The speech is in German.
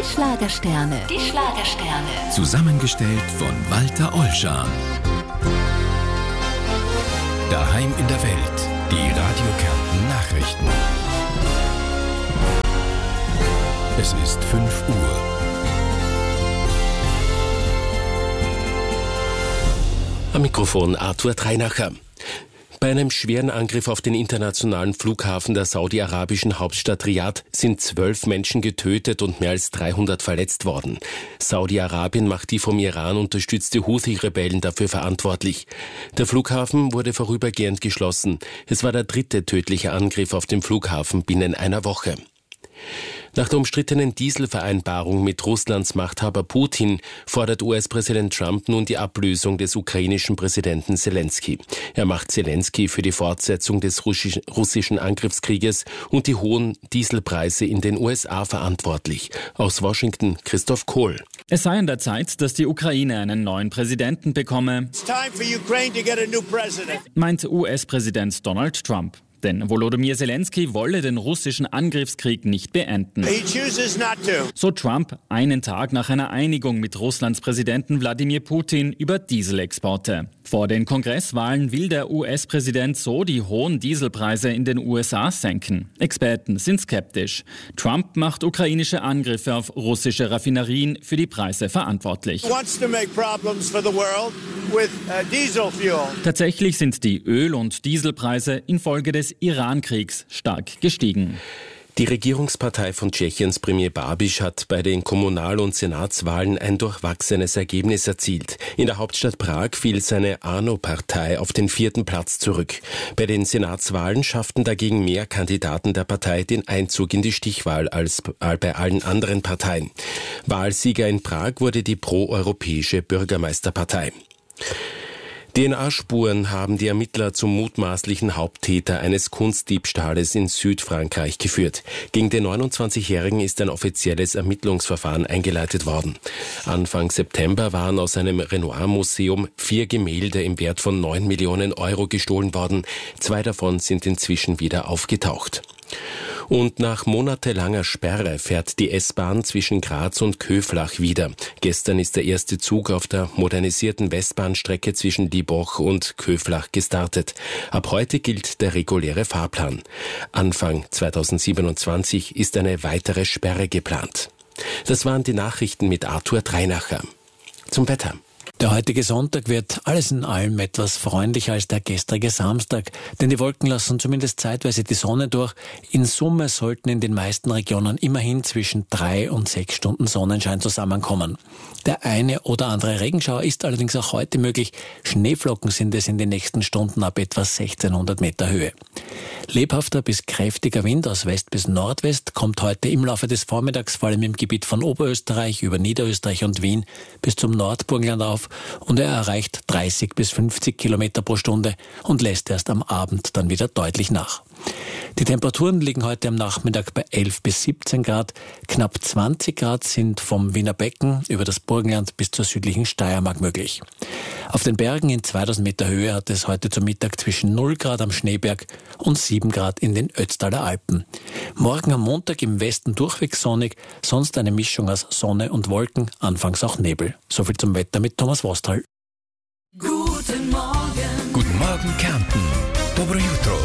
Die Schlagersterne. Die Schlagersterne. Zusammengestellt von Walter Ollschan. Daheim in der Welt. Die Radio Kärnten Nachrichten. Es ist 5 Uhr. Am Mikrofon Arthur Treinacher. Bei einem schweren Angriff auf den internationalen Flughafen der saudi-arabischen Hauptstadt Riad sind 12 Menschen getötet und mehr als 300 verletzt worden. Saudi-Arabien macht die vom Iran unterstützte Houthi-Rebellen dafür verantwortlich. Der Flughafen wurde vorübergehend geschlossen. Es war der 3. tödliche Angriff auf den Flughafen binnen einer Woche. Nach der umstrittenen Dieselvereinbarung mit Russlands Machthaber Putin fordert US-Präsident Trump nun die Ablösung des ukrainischen Präsidenten Selenskyj. Er macht Selenskyj für die Fortsetzung des russischen Angriffskrieges und die hohen Dieselpreise in den USA verantwortlich. Aus Washington Christoph Kohl. Es sei an der Zeit, dass die Ukraine einen neuen Präsidenten bekomme, meint US-Präsident Donald Trump. Denn Volodymyr Selenskyj wolle den russischen Angriffskrieg nicht beenden. So Trump einen Tag nach einer Einigung mit Russlands Präsidenten Wladimir Putin über Dieselexporte. Vor den Kongresswahlen will der US-Präsident so die hohen Dieselpreise in den USA senken. Experten sind skeptisch. Trump macht ukrainische Angriffe auf russische Raffinerien für die Preise verantwortlich. Tatsächlich sind die Öl- und Dieselpreise infolge des Iran-Kriegs stark gestiegen. Die Regierungspartei von Tschechiens Premier Babiš hat bei den Kommunal- und Senatswahlen ein durchwachsenes Ergebnis erzielt. In der Hauptstadt Prag fiel seine ANO-Partei auf den 4. Platz zurück. Bei den Senatswahlen schafften dagegen mehr Kandidaten der Partei den Einzug in die Stichwahl als bei allen anderen Parteien. Wahlsieger in Prag wurde die proeuropäische Bürgermeisterpartei. DNA-Spuren haben die Ermittler zum mutmaßlichen Haupttäter eines Kunstdiebstahles in Südfrankreich geführt. Gegen den 29-Jährigen ist ein offizielles Ermittlungsverfahren eingeleitet worden. Anfang September waren aus einem Renoir-Museum 4 Gemälde im Wert von 9 Millionen Euro gestohlen worden. 2 davon sind inzwischen wieder aufgetaucht. Und nach monatelanger Sperre fährt die S-Bahn zwischen Graz und Köflach wieder. Gestern ist der erste Zug auf der modernisierten Westbahnstrecke zwischen Liboch und Köflach gestartet. Ab heute gilt der reguläre Fahrplan. Anfang 2027 ist eine weitere Sperre geplant. Das waren die Nachrichten mit Arthur Treinacher. Zum Wetter. Der heutige Sonntag wird alles in allem etwas freundlicher als der gestrige Samstag, denn die Wolken lassen zumindest zeitweise die Sonne durch. In Summe sollten in den meisten Regionen immerhin zwischen 3 und 6 Stunden Sonnenschein zusammenkommen. Der eine oder andere Regenschauer ist allerdings auch heute möglich. Schneeflocken sind es in den nächsten Stunden ab etwa 1600 Meter Höhe. Lebhafter bis kräftiger Wind aus West bis Nordwest kommt heute im Laufe des Vormittags vor allem im Gebiet von Oberösterreich über Niederösterreich und Wien bis zum Nordburgenland auf und er erreicht 30 bis 50 Kilometer pro Stunde und lässt erst am Abend dann wieder deutlich nach. Die Temperaturen liegen heute am Nachmittag bei 11 bis 17 Grad. Knapp 20 Grad sind vom Wiener Becken über das Burgenland bis zur südlichen Steiermark möglich. Auf den Bergen in 2000 Meter Höhe hat es heute zum Mittag zwischen 0 Grad am Schneeberg und 7 Grad in den Ötztaler Alpen. Morgen am Montag im Westen durchweg sonnig, sonst eine Mischung aus Sonne und Wolken, anfangs auch Nebel. Soviel zum Wetter mit Thomas Wostal. Guten Morgen, Kärnten. Dobro jutro.